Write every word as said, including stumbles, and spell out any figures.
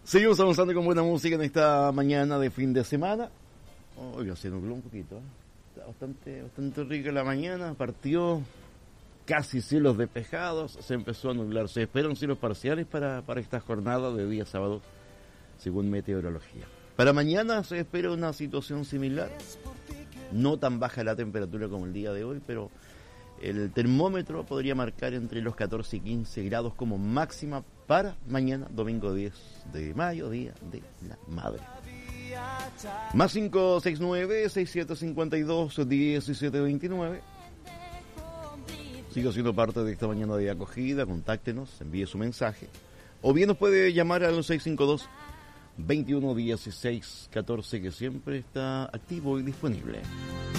Seguimos avanzando con buena música en esta mañana de fin de semana. Oiga, se nubló un poquito, ¿eh? Está bastante, bastante rica la mañana. Partió casi cielos despejados, se empezó a nublar. Se esperan cielos parciales para, para esta jornada de día sábado, según meteorología. Para mañana se espera una situación similar. No tan baja la temperatura como el día de hoy, pero el termómetro podría marcar entre los catorce y quince grados como máxima para mañana, domingo diez de mayo, día de la madre. Más cinco seis nueve, seis siete cinco dos, uno siete dos nueve. Siga siendo parte de esta mañana de acogida, contáctenos, envíe su mensaje. O bien nos puede llamar al seis cinco dos, veintiuno dieciséis catorce, que siempre está activo y disponible.